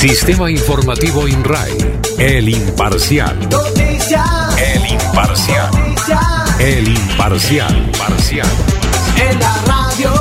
Sistema Informativo INRAE, El Imparcial. El Imparcial. El Imparcial. En la radio.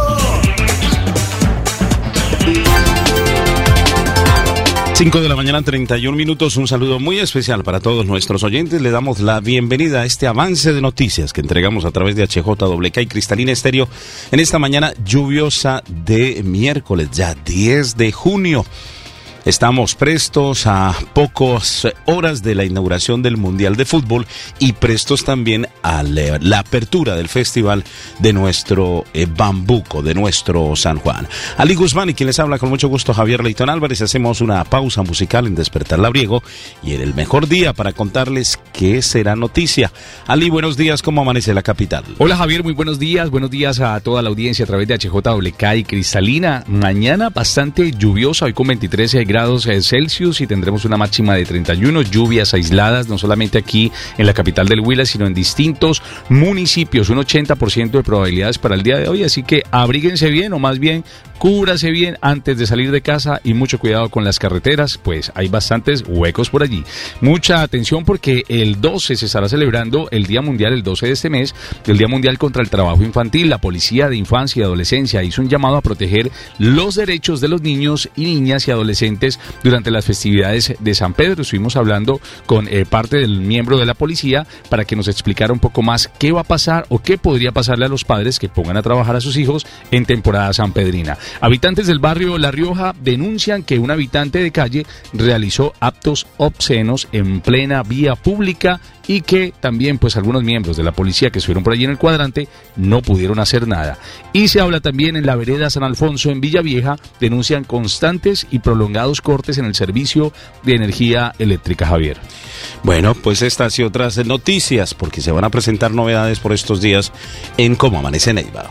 5 de la mañana, 31 minutos. Un saludo muy especial para todos nuestros oyentes. Le damos la bienvenida a este avance de noticias que entregamos a través de HJWK y Cristalina Estéreo en esta mañana lluviosa de miércoles, ya 10 de junio. Estamos prestos a pocas horas de la inauguración del Mundial de Fútbol y prestos también a la apertura del festival de nuestro Bambuco, de nuestro San Juan. Ali Guzmán y quien les habla con mucho gusto, Javier Leitón Álvarez. Hacemos una pausa musical en Despertar Labriego y en el mejor día para contarles qué será noticia. Ali, buenos días, ¿cómo amanece la capital? Hola Javier, muy buenos días a toda la audiencia a través de HJWK y Cristalina. Mañana bastante lluviosa, hoy con 23 grados Celsius y tendremos una máxima de 31, lluvias aisladas, no solamente aquí en la capital del Huila, sino en distintos municipios, un 80% de probabilidades para el día de hoy, así que abríguense bien, o más bien, cúbrase bien antes de salir de casa y mucho cuidado con las carreteras, pues hay bastantes huecos por allí. Mucha atención porque el 12 se estará celebrando el Día Mundial, el 12 de este mes, el Día Mundial contra el Trabajo Infantil. La Policía de Infancia y Adolescencia hizo un llamado a proteger los derechos de los niños y niñas y adolescentes durante las festividades de San Pedro. Estuvimos hablando con parte del miembro de la policía para que nos explicara un poco más qué va a pasar o qué podría pasarle a los padres que pongan a trabajar a sus hijos en temporada sanpedrina. Habitantes del barrio La Rioja denuncian que un habitante de calle realizó actos obscenos en plena vía pública y que también pues algunos miembros de la policía que estuvieron por allí en el cuadrante no pudieron hacer nada. Y se habla también en la vereda San Alfonso en Villavieja, denuncian constantes y prolongados cortes en el servicio de energía eléctrica, Javier. Bueno, pues estas y otras noticias, porque se van a presentar novedades por estos días en Cómo Amanece Neiva.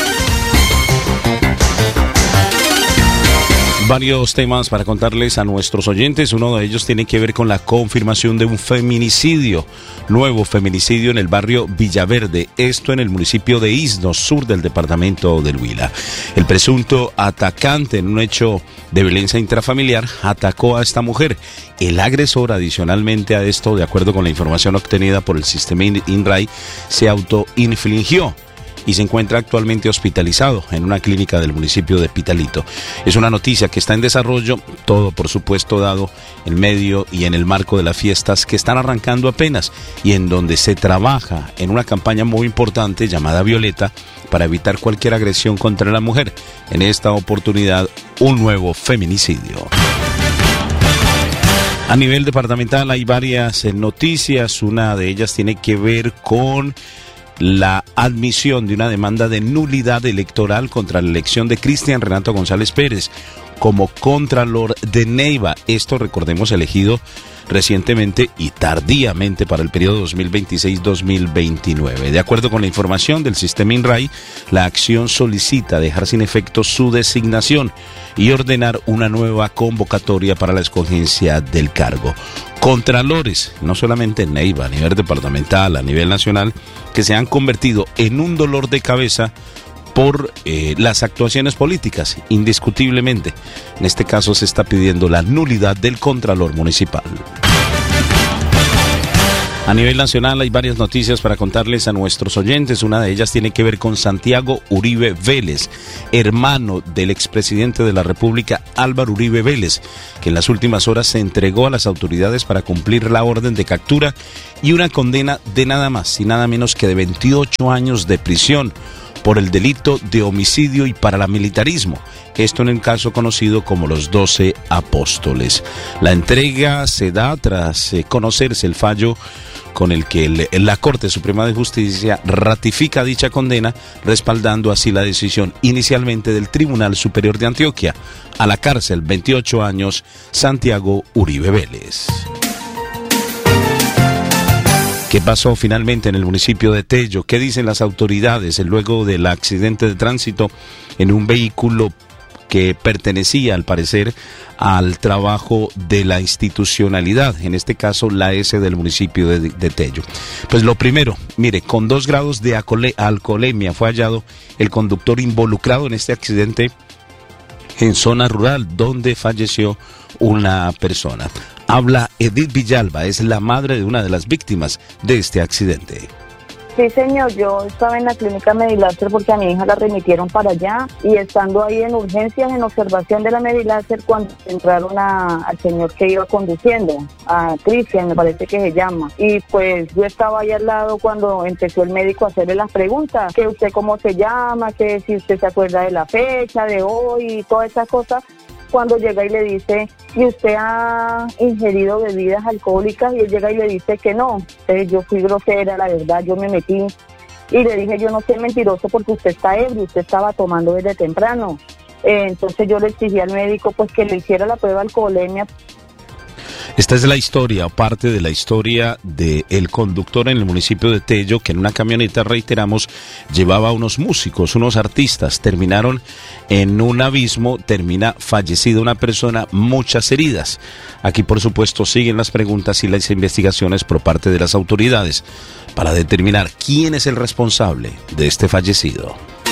Varios temas para contarles a nuestros oyentes. Uno de ellos tiene que ver con la confirmación de un feminicidio, nuevo feminicidio en el barrio Villaverde, esto en el municipio de Isnos, sur del departamento del Huila. El presunto atacante en un hecho de violencia intrafamiliar atacó a esta mujer. El agresor, adicionalmente a esto, de acuerdo con la información obtenida por el sistema INRAE, se autoinfligió y se encuentra actualmente hospitalizado en una clínica del municipio de Pitalito. Es una noticia que está en desarrollo, todo por supuesto dado en medio y en el marco de las fiestas que están arrancando apenas y en donde se trabaja en una campaña muy importante llamada Violeta para evitar cualquier agresión contra la mujer. En esta oportunidad, un nuevo feminicidio. A nivel departamental hay varias noticias, una de ellas tiene que ver con la admisión de una demanda de nulidad electoral contra la elección de Cristian Renato González Pérez como Contralor de Neiva. Esto, recordemos, elegido recientemente y tardíamente para el periodo 2026-2029. De acuerdo con la información del sistema INRAE, la acción solicita dejar sin efecto su designación y ordenar una nueva convocatoria para la escogencia del cargo. Contralores, no solamente en Neiva, a nivel departamental, a nivel nacional, que se han convertido en un dolor de cabeza por las actuaciones políticas, indiscutiblemente. En este caso se está pidiendo la nulidad del Contralor Municipal. A nivel nacional hay varias noticias para contarles a nuestros oyentes. Una de ellas tiene que ver con Santiago Uribe Vélez, hermano del expresidente de la República Álvaro Uribe Vélez, que en las últimas horas se entregó a las autoridades para cumplir la orden de captura y una condena de nada más y nada menos que de 28 años de prisión por el delito de homicidio y paramilitarismo. Esto en el caso conocido como los 12 apóstoles. La entrega se da tras conocerse el fallo con el que la Corte Suprema de Justicia ratifica dicha condena, respaldando así la decisión inicialmente del Tribunal Superior de Antioquia. A la cárcel, 28 años, Santiago Uribe Vélez. ¿Qué pasó finalmente en el municipio de Tello? ¿Qué dicen las autoridades luego del accidente de tránsito en un vehículo que pertenecía, al parecer, al trabajo de la institucionalidad, en este caso la S del municipio de Tello? Pues lo primero, mire, con 2 grados de alcoholemia fue hallado el conductor involucrado en este accidente en zona rural donde falleció una persona. Habla Edith Villalba, es la madre de una de las víctimas de este accidente. Sí, señor, yo estaba en la clínica Mediláser porque a mi hija la remitieron para allá y estando ahí en urgencias, en observación de la Mediláser, cuando entraron al señor que iba conduciendo, a Cristian, me parece que se llama, y pues yo estaba ahí al lado cuando empezó el médico a hacerle las preguntas, que usted cómo se llama, que si usted se acuerda de la fecha, de hoy, y todas esas cosas. Cuando llega y le dice, ¿y usted ha ingerido bebidas alcohólicas? Y él llega y le dice que no. Entonces yo fui grosera, la verdad, yo me metí y le dije, yo no soy mentiroso porque usted está ebrio, usted estaba tomando desde temprano. Entonces yo le exigí al médico pues que le hiciera la prueba de alcoholemia. Esta es la historia, parte de la historia del conductor en el municipio de Tello, que en una camioneta, reiteramos, llevaba unos músicos, unos artistas, terminaron en un abismo, termina fallecida una persona, muchas heridas. Aquí, por supuesto, siguen las preguntas y las investigaciones por parte de las autoridades para determinar quién es el responsable de este fallecido.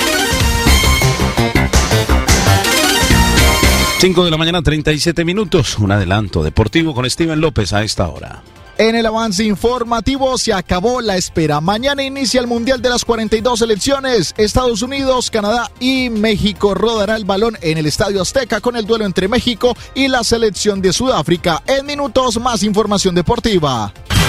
5 de la mañana, 37 minutos, un adelanto deportivo con Steven López a esta hora. En el avance informativo se acabó la espera. Mañana inicia el Mundial de las 42 selecciones. Estados Unidos, Canadá y México rodará el balón en el Estadio Azteca con el duelo entre México y la selección de Sudáfrica. En minutos, más información deportiva.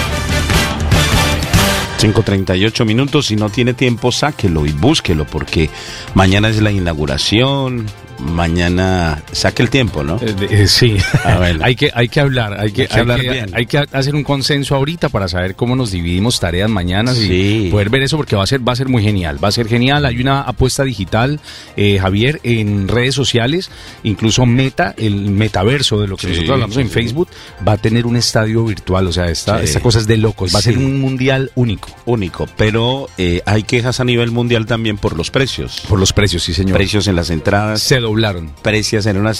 5:38 minutos, si no tiene tiempo, sáquelo y búsquelo porque mañana es la inauguración. Mañana saque el tiempo, ¿no? Sí, bueno. hay que hablar, hay que hacer un consenso ahorita para saber cómo nos dividimos tareas mañana y poder ver eso porque va a ser muy genial, va a ser genial. Hay una apuesta digital, Javier, en redes sociales, incluso Meta, el metaverso de lo que nosotros hablamos en Facebook, va a tener un estadio virtual, o sea, esta cosa es de locos, va a ser un mundial único, pero hay quejas a nivel mundial también por los precios. Por los precios, sí señor. Precios en las entradas. Se doblaron. Precios en una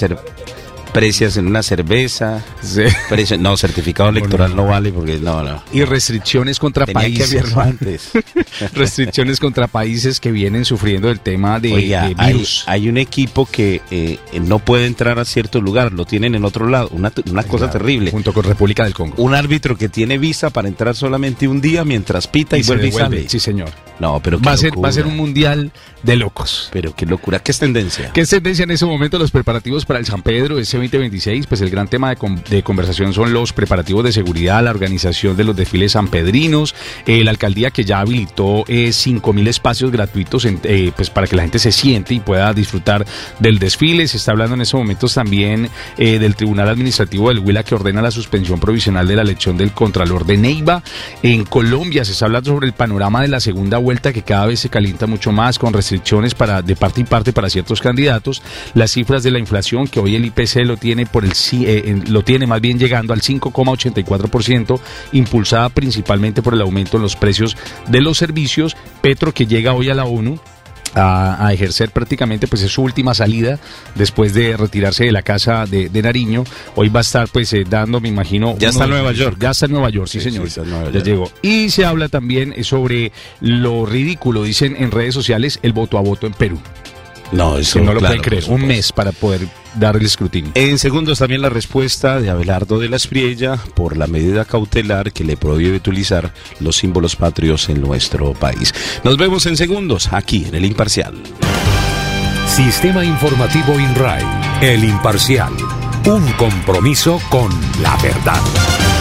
cerveza. Sí. Certificado electoral no vale porque no. Y restricciones contra países. Que hacerlo antes. Restricciones contra países que vienen sufriendo el tema de virus. Hay un equipo que no puede entrar a cierto lugar, lo tienen en otro lado. Una cosa terrible. Junto con República del Congo. Un árbitro que tiene visa para entrar solamente un día mientras pita y vuelve y sale. Sí, señor. No, pero va a ser un mundial de locos. Pero qué locura, ¿qué es tendencia? ¿Qué es tendencia en ese momento? Los preparativos para el San Pedro, ese 2026, pues el gran tema de conversación son los preparativos de seguridad, la organización de los desfiles sanpedrinos, la alcaldía que ya habilitó 5.000 espacios gratuitos pues para que la gente se siente y pueda disfrutar del desfile. Se está hablando en esos momentos también del Tribunal Administrativo del Huila que ordena la suspensión provisional de la elección del Contralor de Neiva. En Colombia se está hablando sobre el panorama de la segunda vuelta que cada vez se calienta mucho más con restricciones de parte y parte para ciertos candidatos. Las cifras de la inflación que hoy el IPC lo tiene más bien llegando al 5,84%, impulsada principalmente por el aumento en los precios de los servicios. Petro, que llega hoy a la ONU a ejercer prácticamente pues es su última salida después de retirarse de la casa de Nariño. Hoy va a estar pues dando, me imagino... Ya está en Nueva York. Ya está en Nueva York, sí señor. Sí, Nueva York. Ya llegó. Y se habla también sobre lo ridículo, dicen en redes sociales, el voto a voto en Perú. No, eso no lo pueden creer. Un mes para poder dar el escrutinio. En segundos también la respuesta de Abelardo de la Espriella por la medida cautelar que le prohíbe utilizar los símbolos patrios en nuestro país. Nos vemos en segundos aquí en El Imparcial. Sistema Informativo INRAE, El Imparcial. Un compromiso con la verdad.